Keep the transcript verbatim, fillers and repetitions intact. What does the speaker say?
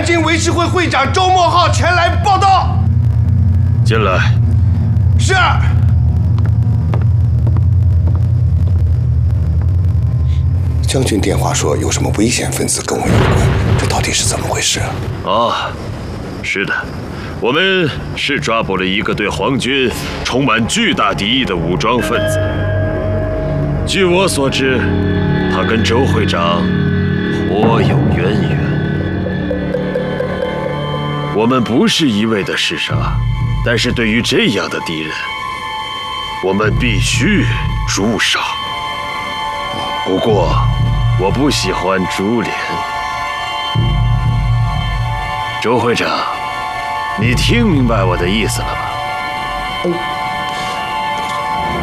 京维持会会长周墨浩前来报道。 进来。 是。 将军电话说有什么危险分子跟我有关，这到底是怎么回事啊？ 啊，是的，我们是抓捕了一个对皇军充满巨大敌意的武装分子。据我所知，他跟周会长颇有渊源。我们不是一味的弑杀，但是对于这样的敌人，我们必须诛杀。不过，我不喜欢株连。周会长，你听明白我的意思了吗？ 嗯。